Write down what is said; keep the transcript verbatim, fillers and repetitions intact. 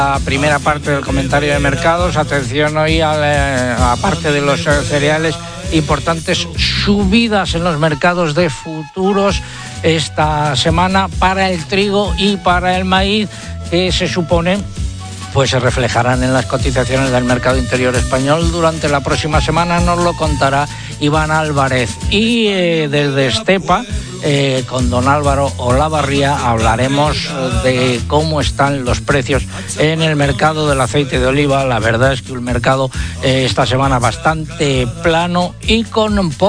La primera parte del comentario de mercados, atención hoy a la, a parte de los cereales, importantes subidas en los mercados de futuros esta semana para el trigo y para el maíz, que se supone pues se reflejarán en las cotizaciones del mercado interior español durante la próxima semana. Nos lo contará Iván Álvarez. Y eh, desde Estepa, eh, con don Álvaro Olavarría, hablaremos de cómo están los precios en el mercado del aceite de oliva. La verdad es que un mercado eh, esta semana bastante plano y con poco